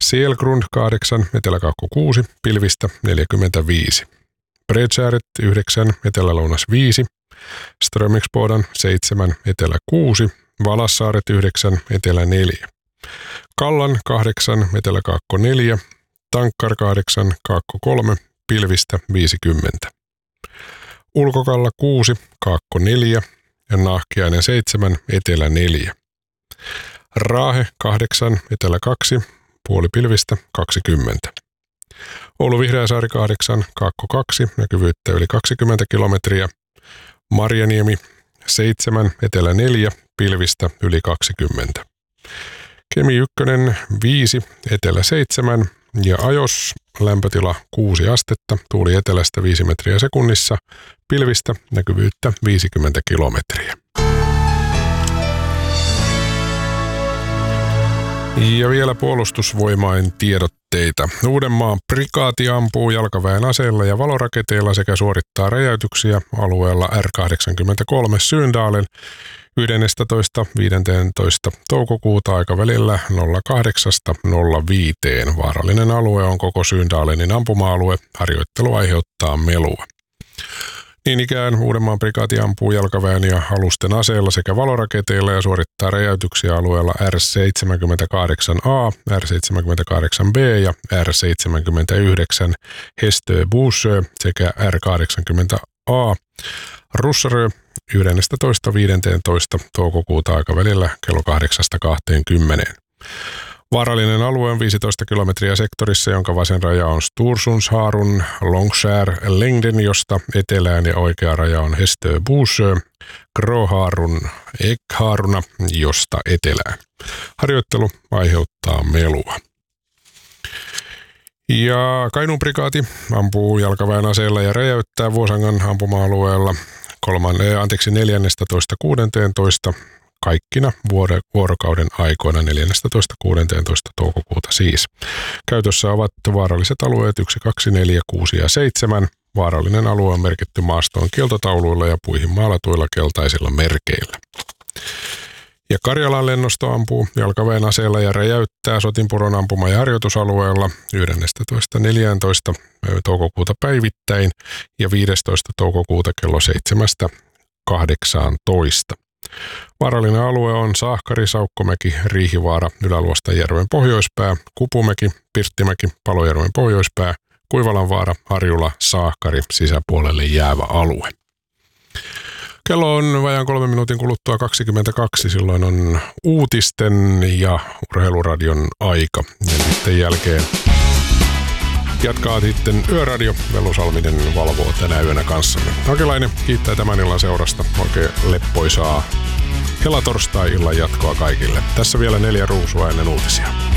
Selgrund 8, eteläkaakko 6, pilvistä 45. Bredskäret 9, etelä-lounas 5, Strömingsboden 7, etelä 6, Valassaaret 9, etelä 4. Kallan 8, eteläkaakko 4, Tankkar 8, kaakko 3, pilvistä 50. Ulkokalla 6, kaakko 4 ja Nahkiainen 7, etelä 4. Raahe 8, etelä 2, puolipilvistä 20. Oulu Vihreäsaari 8, kaakko 2, näkyvyyttä yli 20 kilometriä. Marjaniemi 7, etelä 4, pilvistä yli 20. Kemi 1, 5, etelä 7 ja Ajos lämpötila 6 astetta, tuuli etelästä 5 metriä sekunnissa, pilvistä näkyvyyttä 50 kilometriä. Ja vielä puolustusvoimain tiedotteita. Uudenmaan prikaati ampuu jalkaväen aseella ja valoraketeilla sekä suorittaa räjäytyksiä alueella R83 Syndalen 11.–15. toukokuuta aikavälillä 08.05. Vaarallinen alue on koko Syndalenin ampuma-alue. Harjoittelu aiheuttaa melua. Niin ikään Uudenmaan prikaati ampuu jalkaväen ja alusten aseella sekä valoraketeilla ja suorittaa räjäytyksiä alueella R78A, R78B ja R79 Hestö Bussö sekä R80A Russerö 11.–15. toukokuuta aikavälillä kello 8-20. Vaarallinen alue on 15 kilometriä sektorissa, jonka vasen raja on Storsundsharun Longskär Längden, josta etelään ja oikea raja on Hestö Bussö Gråharun Ekharuna, josta etelään. Harjoittelu aiheuttaa melua. Ja Kainuun-prikaati ampuu jalkaväen aseella ja räjäyttää Vuosangan ampuma-alueella 14.–16. kaikkina vuorokauden aikoina 14.–16. toukokuuta siis. Käytössä ovat vaaralliset alueet 1, 2, 4, 6 ja 7. Vaarallinen alue on merkitty maastoon kieltotauluilla ja puihin maalatuilla keltaisilla merkeillä. Ja Karjalan lennosto ampuu jalkaväen aseella ja räjäyttää Sotinpuron ampuma- ja harjoitusalueella 11.–14. toukokuuta päivittäin ja 15. toukokuuta kello 7–18. Vaarallinen alue on Saahkari, Saukkomäki, Riihivaara, Ylä-Luostajärven pohjoispää, Kupumäki, Pirttimäki, Palojärven pohjoispää, Kuivalanvaara, Harjula, Saahkari, sisäpuolelle jäävä alue. Kello on vajaan 3 minuutin kuluttua 22, silloin on uutisten ja urheiluradion aika. Ja sitten jälkeen jatkaa sitten Yöradio. Velu Salminen valvoo tänä yönä kanssamme. Hakelainen kiittää tämän illan seurasta. Oikein leppoisaa helatorstai-illan jatkoa kaikille. Tässä vielä 4 ruusua ennen uutisia.